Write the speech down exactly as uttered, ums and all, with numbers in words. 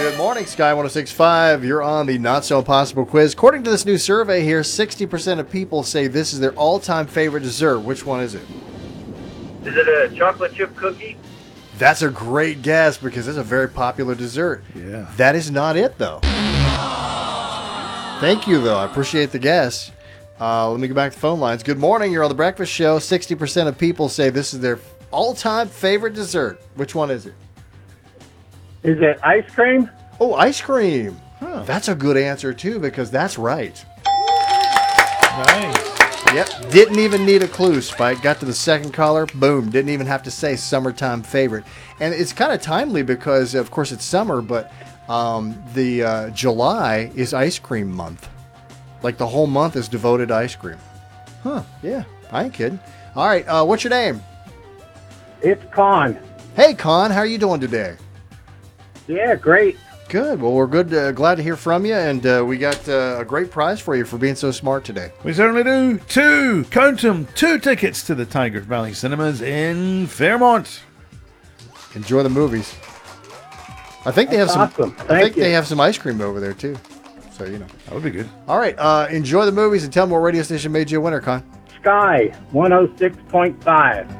Good morning, Sky one oh six point five. You're on the Not So Impossible quiz. According to this new survey here, sixty percent of people say this is their all-time favorite dessert. Which one is it? Is it a chocolate chip cookie? That's a great guess because it's a very popular dessert. Yeah. That is not it, though. Thank you, though. I appreciate the guess. Uh, let me go back to the phone lines. Good morning. You're on the Breakfast Show. sixty percent of people say this is their all-time favorite dessert. Which one is it? Is it ice cream? Oh, ice cream. Huh. That's a good answer, too, because that's right. Nice. Yep. Didn't even need a clue, Spike. Got to the second caller. Boom. Didn't even have to say summertime favorite. And it's kind of timely because, of course, it's summer, but um, the uh, July is ice cream month. Like the whole month is devoted to ice cream. Huh. Yeah. I ain't kidding. All right. Uh, what's your name? It's Con. Hey, Con. How are you doing today? Yeah, great. Good. Well, we're good. Uh, glad to hear from you. And uh, we got uh, a great prize for you for being so smart today. We certainly do. Two, count 'em, two tickets to the Tiger Valley Cinemas in Fairmont. Enjoy the movies. I think they have That's some. awesome. I Thank think you. they have some ice cream over there too. So you know. That would be good. All right. Uh, enjoy the movies and tell them what radio station made you a winner, Con. Sky one oh six point five.